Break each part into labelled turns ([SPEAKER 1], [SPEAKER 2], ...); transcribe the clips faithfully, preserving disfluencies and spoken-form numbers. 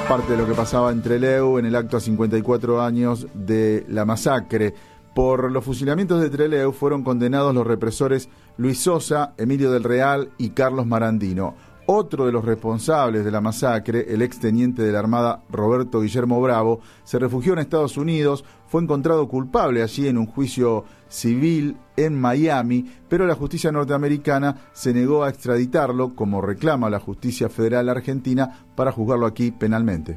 [SPEAKER 1] Parte de lo que pasaba en Trelew en el acto a cincuenta y cuatro años de la masacre. Por los fusilamientos de Trelew fueron condenados los represores Luis Sosa, Emilio del Real y Carlos Marandino. Otro de los responsables de la masacre, el exteniente de la Armada Roberto Guillermo Bravo, se refugió en Estados Unidos, fue encontrado culpable allí en un juicio civil en Miami, pero la justicia norteamericana se negó a extraditarlo, como reclama la justicia federal argentina, para juzgarlo aquí penalmente.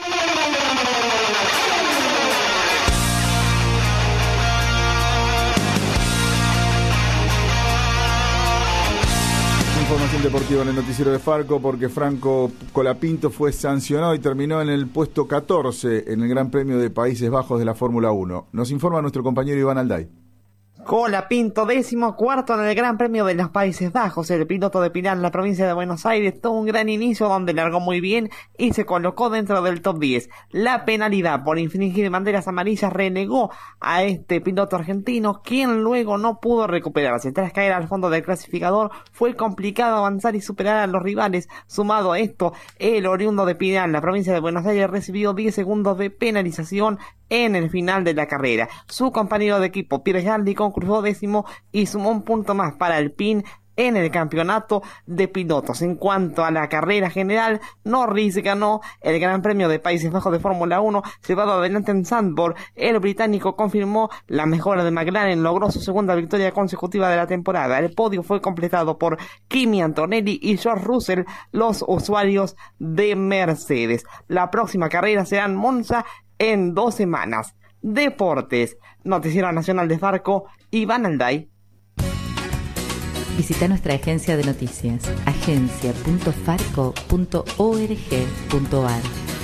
[SPEAKER 1] Información deportiva en el noticiero de Farco, porque Franco Colapinto fue sancionado y terminó en el puesto catorce en el Gran Premio de Países Bajos de la Fórmula uno. Nos informa nuestro compañero Iván Alday.
[SPEAKER 2] Colapinto, décimo cuarto en el Gran Premio de los Países Bajos. El piloto de Pilar, en la provincia de Buenos Aires, tuvo un gran inicio donde largó muy bien y se colocó dentro del top diez. La penalidad por infringir banderas amarillas renegó a este piloto argentino, quien luego no pudo recuperarse. Tras caer al fondo del clasificador, fue complicado avanzar y superar a los rivales. Sumado a esto, el oriundo de Pilar, en la provincia de Buenos Aires, recibió diez segundos de penalización en el final de la carrera. Su compañero de equipo, Pierre Gasly, concluyó décimo y sumó un punto más para el P I N en el campeonato de pilotos. En cuanto a la carrera general, Norris ganó el Gran Premio de Países Bajos de Fórmula uno, llevado adelante en Zandvoort. El británico confirmó la mejora de McLaren, logró su segunda victoria consecutiva de la temporada. El podio fue completado por Kimi Antonelli y George Russell, los usuarios de Mercedes. La próxima carrera será en Monza en dos semanas. Deportes, Noticiero Nacional de Farco, Iván Alday.
[SPEAKER 3] Visita nuestra agencia de noticias, agencia punto farco punto org punto ar.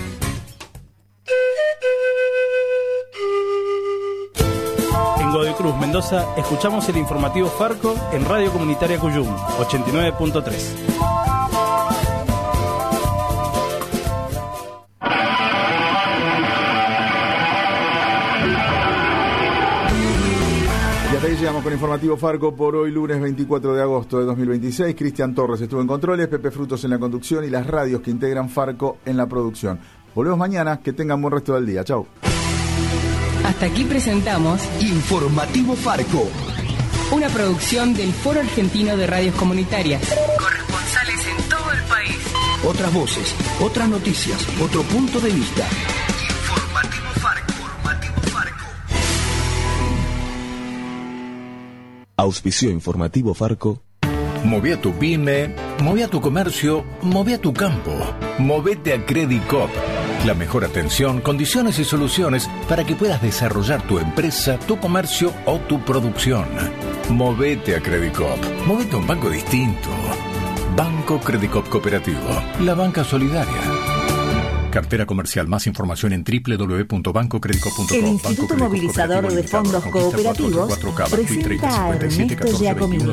[SPEAKER 4] En Godoy Cruz, Mendoza, escuchamos el informativo Farco en Radio Comunitaria Cuyum, ochenta y nueve punto tres.
[SPEAKER 1] Ahí llegamos con Informativo Farco por hoy, lunes veinticuatro de agosto de dos mil veintiséis. Cristian Torres estuvo en controles, Pepe Frutos en la conducción y las radios que integran Farco en la producción. Volvemos mañana, que tengan buen resto del día. Chau.
[SPEAKER 5] Hasta aquí presentamos
[SPEAKER 6] Informativo Farco,
[SPEAKER 5] una producción del Foro Argentino de Radios Comunitarias.
[SPEAKER 6] Corresponsales en todo el país. Otras voces, otras noticias, otro punto de vista. Informativo Farco. Informativo Farco.
[SPEAKER 7] Auspicio Informativo Farco.
[SPEAKER 8] Moví a tu pyme, moví a tu comercio, moví a tu campo. Movete a Credit Coop. La mejor atención, condiciones y soluciones para que puedas desarrollar tu empresa, tu comercio o tu producción. Movete a Credit Coop. Movete a un banco distinto. Banco Credit Coop Cooperativo. La banca solidaria. Cartera comercial. Más información en doble u doble u doble u punto banco credit coop punto com.
[SPEAKER 3] El Instituto Movilizador de Fondos Cooperativos presenta a Ernesto Giacomini.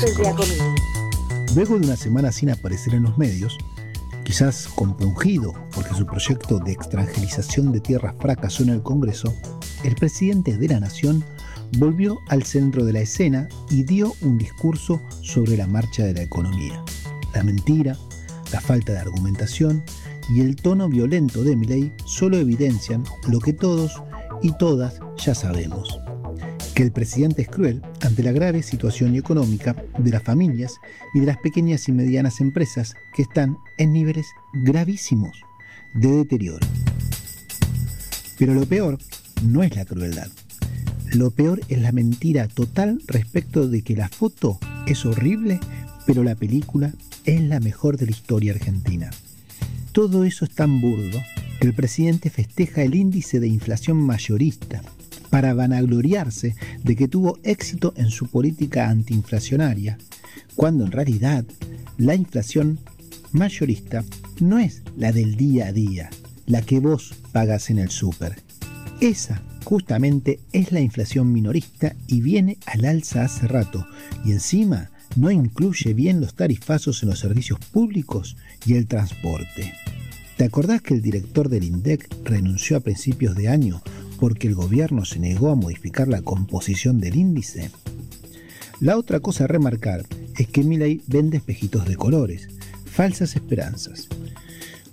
[SPEAKER 9] Luego de una semana sin aparecer en los medios, quizás compungido porque su proyecto de extranjerización de tierras fracasó en el Congreso, el presidente de la Nación volvió al centro de la escena y dio un discurso sobre la marcha de la economía. La mentira, la falta de argumentación y el tono violento de Milei solo evidencian lo que todos y todas ya sabemos: que el presidente es cruel ante la grave situación económica de las familias y de las pequeñas y medianas empresas que están en niveles gravísimos de deterioro. Pero lo peor no es la crueldad. Lo peor es la mentira total respecto de que la foto es horrible, pero la película es la mejor de la historia argentina. Todo eso es tan burdo que el presidente festeja el índice de inflación mayorista para vanagloriarse de que tuvo éxito en su política antiinflacionaria, cuando en realidad la inflación mayorista no es la del día a día, la que vos pagas en el súper. Esa justamente es la inflación minorista y viene al alza hace rato, y encima no incluye bien los tarifazos en los servicios públicos y el transporte. ¿Te acordás que el director del INDEC renunció a principios de año porque el gobierno se negó a modificar la composición del índice? La otra cosa a remarcar es que Milei vende espejitos de colores, falsas esperanzas.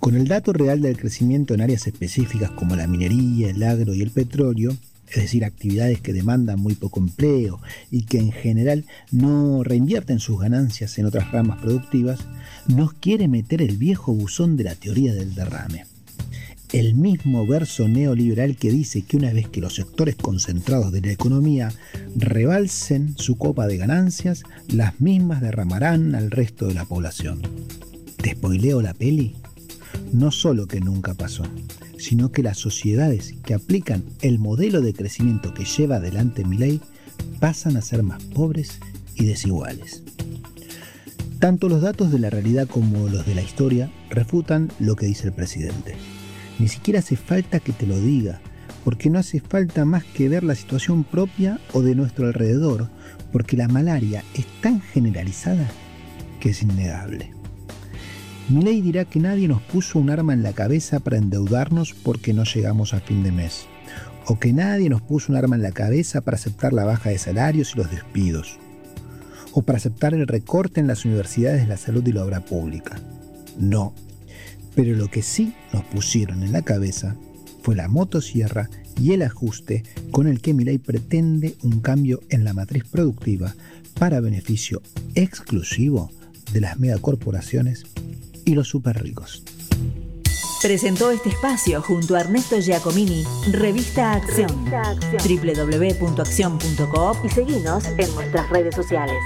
[SPEAKER 9] Con el dato real del crecimiento en áreas específicas como la minería, el agro y el petróleo, es decir, actividades que demandan muy poco empleo y que en general no reinvierten sus ganancias en otras ramas productivas, nos quiere meter el viejo buzón de la teoría del derrame. El mismo verso neoliberal que dice que una vez que los sectores concentrados de la economía rebalsen su copa de ganancias, las mismas derramarán al resto de la población. ¿Te spoileo la peli? No solo que nunca pasó, sino que las sociedades que aplican el modelo de crecimiento que lleva adelante Milei pasan a ser más pobres y desiguales. Tanto los datos de la realidad como los de la historia refutan lo que dice el presidente. Ni siquiera hace falta que te lo diga, porque no hace falta más que ver la situación propia o de nuestro alrededor, porque la malaria es tan generalizada que es innegable. Milei dirá que nadie nos puso un arma en la cabeza para endeudarnos porque no llegamos a fin de mes, o que nadie nos puso un arma en la cabeza para aceptar la baja de salarios y los despidos, o para aceptar el recorte en las universidades, la salud y la obra pública. No. Pero lo que sí nos pusieron en la cabeza fue la motosierra y el ajuste con el que Milei pretende un cambio en la matriz productiva para beneficio exclusivo de las megacorporaciones y los superricos.
[SPEAKER 3] Presentó este espacio junto a Ernesto Giacomini, Revista Acción, doble u doble u doble u punto acción punto coop y seguinos en nuestras redes sociales.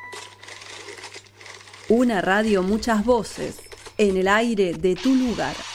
[SPEAKER 10] Una radio, muchas voces, en el aire de tu lugar.